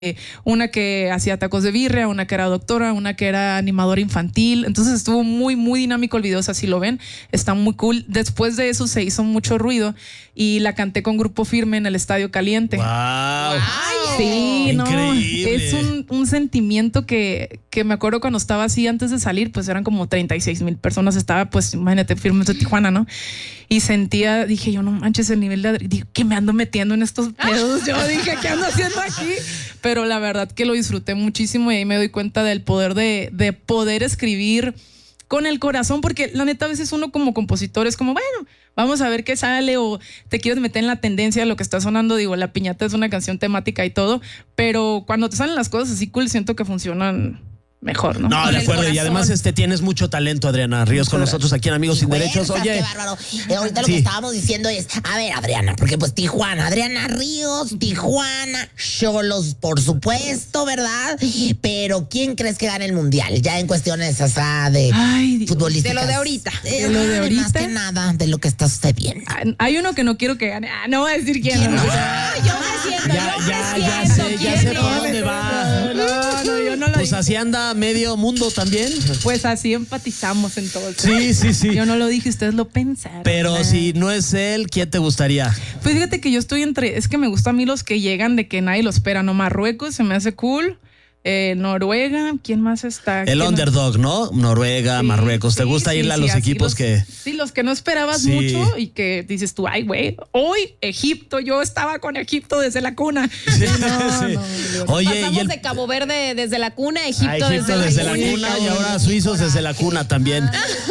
una que hacía tacos de birria, una que era doctora, una que era animadora infantil. Entonces estuvo muy, muy dinámico el video, o sea, si lo ven, está muy cool. Después de eso se hizo mucho ruido y la canté con Grupo Firme en el Estadio Caliente. ¡Wow! Sí, Increíble. es un sentimiento que me acuerdo cuando estaba así antes de salir, pues eran como 36,000 personas. Estaba, pues, imagínate, Firme de Tijuana, ¿no? Y sentía, dije yo, no manches, el nivel de que me ando metiendo en estos pedos. Yo dije, ¿qué ando haciendo aquí? Pero la verdad que lo disfruté muchísimo y ahí me doy cuenta del poder de poder escribir con el corazón, porque la neta a veces uno como compositor es como, bueno, vamos a ver qué sale, o te quieres meter en la tendencia de lo que está sonando. Digo, La Piñata es una canción temática y todo, pero cuando te salen las cosas así cool, siento que funcionan mejor, ¿no? No, de acuerdo. Y además tienes mucho talento, Adriana Ríos, con nosotros aquí en Amigos Sin Derechos. Oye, qué bárbaro. Ahorita lo que estábamos diciendo es, a ver, Adriana, porque pues Tijuana, Adriana Ríos, Tijuana, Xolos, por supuesto, ¿verdad? Pero ¿quién crees que gane el mundial? Ya en cuestiones de futbolísticas. De lo de ahorita. De lo de ahorita. Más que nada, de lo que está usted viendo. Hay uno que no quiero que gane. No voy a decir quién. Yo me siento, ya sé por dónde va. No, yo no lo Pues dije. así anda medio mundo también. Pues así empatizamos en todo. Sí. Yo no lo dije, ustedes lo pensaron. Pero si no es él, ¿quién te gustaría? Pues fíjate que yo estoy es que me gusta a mí los que llegan de que nadie lo espera, ¿no? Marruecos se me hace cool. Noruega, ¿quién más está? El underdog, ¿no? Noruega, Sí, Marruecos. ¿Te sí, gusta irle a los así equipos que...? Sí, los que no esperabas Sí. mucho y que dices tú, ay, güey, hoy Egipto, yo estaba con Egipto desde la cuna. Sí. No, Oye, Pasamos de Cabo Verde desde la cuna a Egipto, Egipto desde la cuna y ahora suizos desde la cuna también.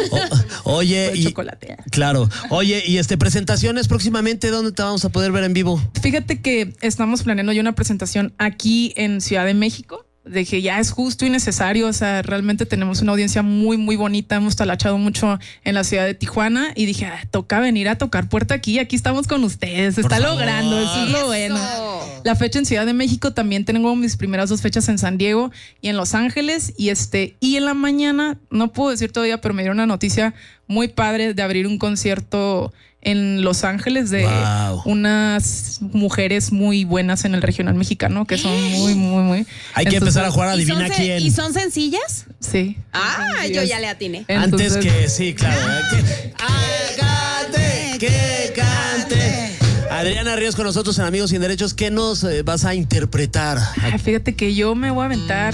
Oye, Fue chocolate. Claro. Oye, y presentaciones próximamente, ¿dónde te vamos a poder ver en vivo? Fíjate que estamos planeando ya una presentación aquí en Ciudad de México. De que ya es justo y necesario, o sea, realmente tenemos una audiencia muy, muy bonita, hemos talachado mucho en la ciudad de Tijuana y dije, toca venir a tocar puerta aquí estamos con ustedes, se está logrando, eso es lo bueno. La fecha en Ciudad de México, también tengo mis primeras 2 fechas en San Diego y en Los Ángeles, y en la mañana, no puedo decir todavía, pero me dieron una noticia muy padre de abrir un concierto en Los Ángeles de unas mujeres muy buenas en el regional mexicano, que son muy, muy, muy... Hay que empezar a jugar a Adivina Quién. ¿Y son sencillas? Sí. Yo ya le atiné. Antes que, sí, claro. Hágate que cante. Adriana Ríos con nosotros en Amigos Sin Derechos. ¿Qué nos vas a interpretar? Fíjate que yo me voy a aventar...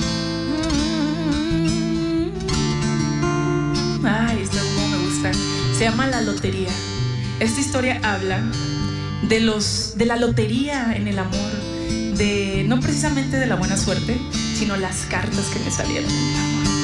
Esta como me gusta. Se llama La Lotería. Esta historia habla de la lotería en el amor, no precisamente de la buena suerte, sino las cartas que me salieron.